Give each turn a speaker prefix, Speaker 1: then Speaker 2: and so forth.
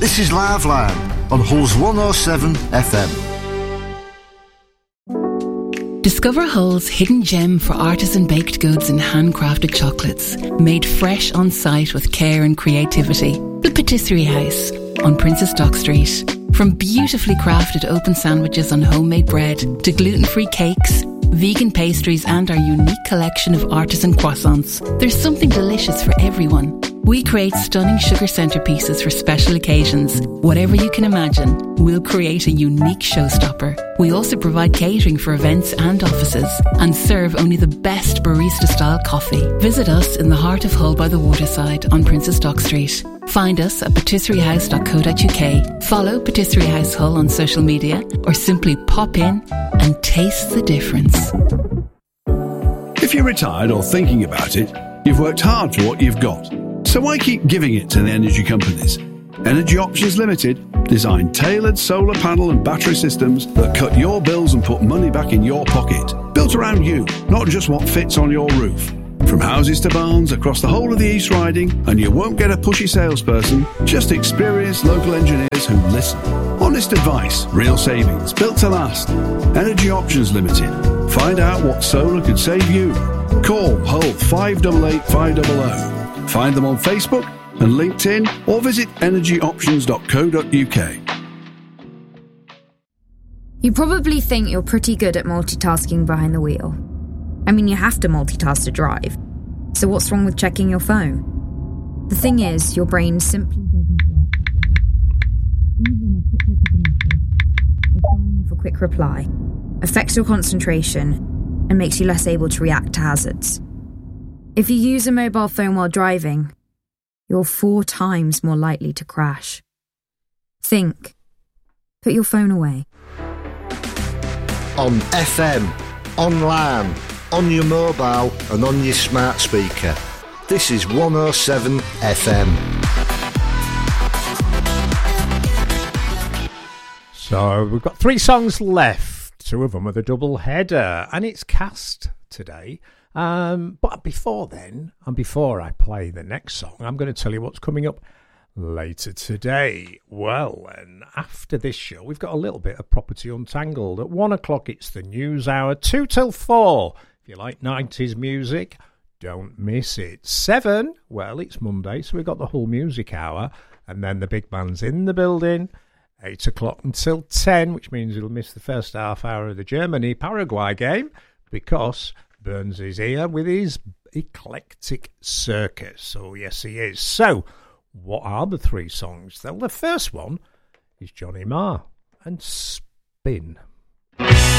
Speaker 1: This is Live Line on Hull's 107 FM.
Speaker 2: Discover Hull's hidden gem for artisan baked goods and handcrafted chocolates, made fresh on site with care and creativity. The Patisserie House on Princess Dock Street. From beautifully crafted open sandwiches on homemade bread to gluten-free cakes, vegan pastries and our unique collection of artisan croissants, there's something delicious for everyone. We create stunning sugar centerpieces for special occasions. Whatever you can imagine, we'll create a unique showstopper. We also provide catering for events and offices and serve only the best barista-style coffee. Visit us in the heart of Hull by the waterside on Princess Dock Street. Find us at patisseriehouse.co.uk. Follow Patisserie House Hull on social media or simply pop in and taste the difference.
Speaker 3: If you're retired or thinking about it, you've worked hard for what you've got. So why keep giving it to the energy companies? Energy Options Limited design tailored solar panel and battery systems that cut your bills and put money back in your pocket. Built around you, not just what fits on your roof. From houses to barns across the whole of the East Riding, and you won't get a pushy salesperson, just experienced local engineers who listen. Honest advice, real savings, built to last. Energy Options Limited. Find out what solar could save you. Call Hull 588 500. Find them on Facebook and LinkedIn or visit energyoptions.co.uk.
Speaker 4: You probably think you're pretty good at multitasking behind the wheel. I mean, you have to multitask to drive. So what's wrong with checking your phone? The thing is, your brain simply doesn't work that way. Even a quick look at a message, or firing off a quick reply, affects your concentration and makes you less able to react to hazards. If you use a mobile phone while driving, you're 4 times more likely to crash. Think. Put your phone away.
Speaker 1: On FM, online, on your mobile and on your smart speaker. This is 107 FM.
Speaker 5: So we've got 3 songs left. 2 of them are the double header, and it's Cast today. But before then, and before I play the next song, I'm going to tell you what's coming up later today. Well, and after this show, we've got a little bit of Property Untangled. At 1 o'clock, it's the news hour, 2 till 4. If you like 90s music, don't miss it. 7, well, it's Monday, so we've got the whole music hour, and then the big band's in the building. 8 o'clock until 10, which means you'll miss the first half hour of the Germany-Paraguay game, because Burns is here with his eclectic circus. Oh, yes, he is. So, what are the 3 songs? Well, the first one is Johnny Marr and Spin.